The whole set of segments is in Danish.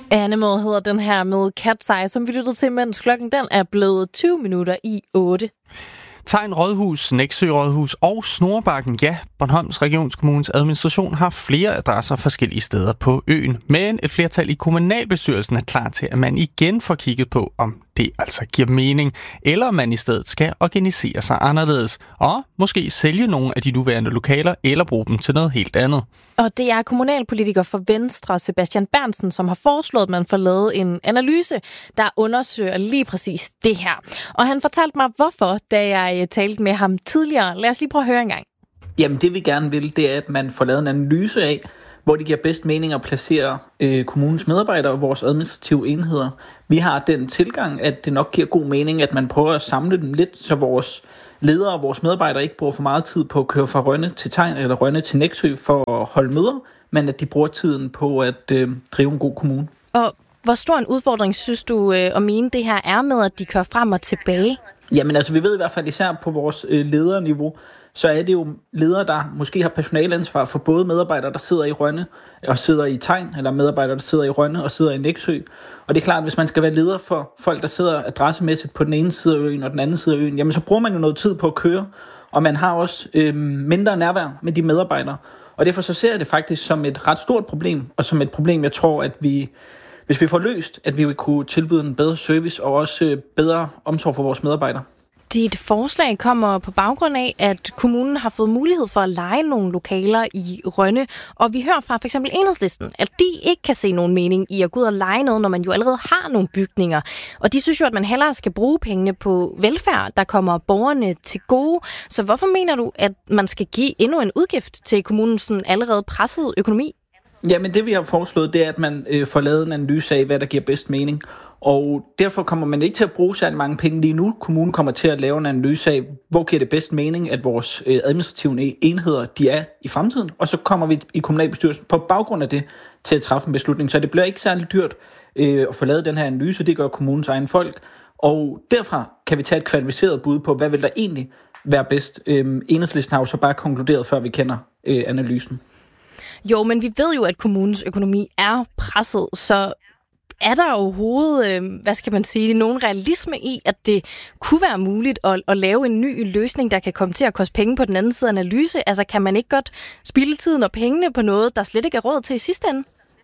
Animal hedder den her med Cat's Eye, som vi lyttede til, mens klokken den er blevet 20 minutter i 8. Tegn Rådhus, Nexø Rådhus og Snorebakken. Ja, Bornholms Regionskommunes administration har flere adresser forskellige steder på øen. Men et flertal i kommunalbestyrelsen er klar til, at man igen får kigget på, om det altså giver mening, eller om man i stedet skal organisere sig anderledes, og måske sælge nogle af de nuværende lokaler, eller bruge dem til noget helt andet. Og det er kommunalpolitiker for Venstre, Sebastian Berntsen, som har foreslået, at man får lavet en analyse, der undersøger lige præcis det her. Og han fortalte mig, hvorfor, da jeg talte med ham tidligere. Lad os lige prøve at høre en gang. Jamen det vi gerne vil, det er, at man får lavet en analyse af, hvor det giver bedst mening at placere kommunens medarbejdere og vores administrative enheder. Vi har den tilgang, at det nok giver god mening, at man prøver at samle dem lidt, så vores ledere og vores medarbejdere ikke bruger for meget tid på at køre fra Rønne til Tegn eller Rønne til Nexø for at holde møder, men at de bruger tiden på at drive en god kommune. Og hvor stor en udfordring synes du at mene det her er med, at de kører frem og tilbage? Jamen altså, vi ved i hvert fald især på vores lederniveau, så er det jo ledere, der måske har personaleansvar for både medarbejdere, der sidder i Rønne og sidder i Tegn, eller medarbejdere, der sidder i Rønne og sidder i Nexø. Og det er klart, at hvis man skal være leder for folk, der sidder adressemæssigt på den ene side af øen og den anden side af øen, jamen så bruger man jo noget tid på at køre, og man har også mindre nærvær med de medarbejdere. Og derfor så ser jeg det faktisk som et ret stort problem, og som et problem, jeg tror, at hvis vi får løst, at vi vil kunne tilbyde en bedre service og også bedre omsorg for vores medarbejdere. Dit forslag kommer på baggrund af, at kommunen har fået mulighed for at leje nogle lokaler i Rønne, og vi hører fra f.eks. Enhedslisten, at de ikke kan se nogen mening i at gå ud og leje noget, når man jo allerede har nogle bygninger. Og de synes jo, at man hellere skal bruge pengene på velfærd, der kommer borgerne til gode. Så hvorfor mener du, at man skal give endnu en udgift til kommunens sådan allerede pressede økonomi? Jamen det vi har foreslået, det er, at man får lavet en analyse af, hvad der giver bedst mening. Og derfor kommer man ikke til at bruge særlig mange penge lige nu. Kommunen kommer til at lave en analyse af, hvor giver det bedst mening, at vores administrative enheder de er i fremtiden. Og så kommer vi i kommunalbestyrelsen på baggrund af det til at træffe en beslutning. Så det bliver ikke særlig dyrt at få lavet den her analyse. Det gør kommunens egen folk. Og derfra kan vi tage et kvalificeret bud på, hvad vil der egentlig være bedst. Enhedslisten har jo så bare konkluderet, før vi kender analysen. Jo, men vi ved jo, at kommunens økonomi er presset, så er der overhovedet, nogen realisme i, at det kunne være muligt at lave en ny løsning, der kan komme til at koste penge på den anden side af analyse? Altså, kan man ikke godt spilde tiden og pengene på noget, der slet ikke er råd til i sidste ende?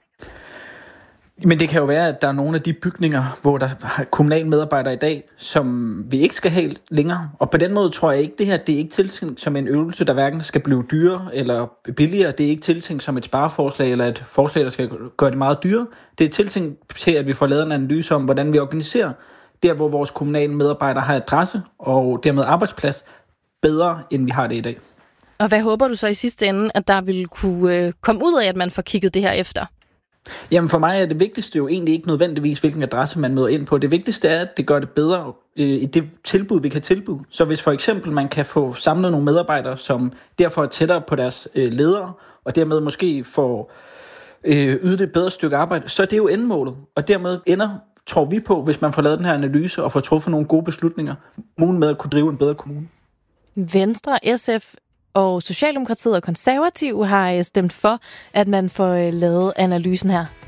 Men det kan jo være, at der er nogle af de bygninger, hvor der er kommunale medarbejdere i dag, som vi ikke skal have længere. Og på den måde tror jeg ikke, det her det er ikke tiltænkt som en øvelse, der hverken skal blive dyrere eller billigere. Det er ikke tiltænkt som et spareforslag eller et forslag, der skal gøre det meget dyrere. Det er tiltænkt til, at vi får lavet en analyse om, hvordan vi organiserer der, hvor vores kommunale medarbejdere har adresse og dermed arbejdsplads bedre, end vi har det i dag. Og hvad håber du så i sidste ende, at der vil kunne komme ud af, at man får kigget det her efter? Jamen for mig er det vigtigste jo egentlig ikke nødvendigvis, hvilken adresse man møder ind på. Det vigtigste er, at det gør det bedre i det tilbud, vi kan tilbyde. Så hvis for eksempel man kan få samlet nogle medarbejdere, som derfor er tættere på deres ledere, og dermed måske får ydet et bedre stykke arbejde, så er det jo endmålet. Og dermed tror vi på, hvis man får lavet den her analyse og får truffet nogle gode beslutninger, muligheden med at kunne drive en bedre kommune. Venstre, SF og Socialdemokratiet og Konservative har stemt for, at man får lavet analysen her.